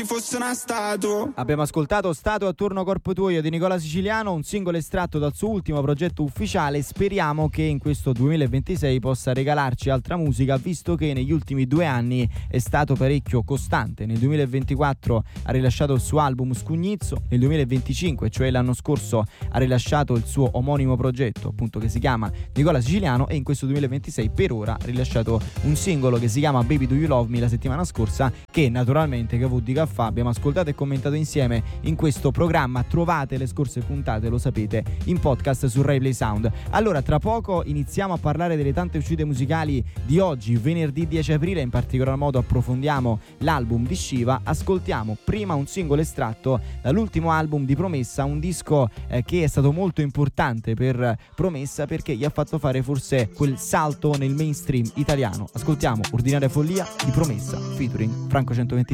ci fosse una statua. Abbiamo ascoltato Statua attorno corpo tuo di Nicola Siciliano, un singolo estratto dal suo ultimo progetto ufficiale. Speriamo che in questo 2026 possa regalarci altra musica, visto che negli ultimi 2 anni è stato parecchio costante. Nel 2024 ha rilasciato il suo album Scugnizzo, nel 2025, cioè l'anno scorso, ha rilasciato il suo omonimo progetto, appunto, che si chiama Nicola Siciliano, e in questo 2026 per ora ha rilasciato un singolo che si chiama Baby Do You Love Me la settimana scorsa, che naturalmente KVDK abbiamo ascoltato e commentato insieme in questo programma. Trovate le scorse puntate, lo sapete, in podcast su Rai Play Sound. Allora, tra poco iniziamo a parlare delle tante uscite musicali di oggi, venerdì 10 aprile, in particolar modo approfondiamo l'album di Shiva. Ascoltiamo prima un singolo estratto dall'ultimo album di Promessa, un disco che è stato molto importante per Promessa perché gli ha fatto fare forse quel salto nel mainstream italiano. Ascoltiamo Ordinaria Follia di Promessa featuring Franco 126.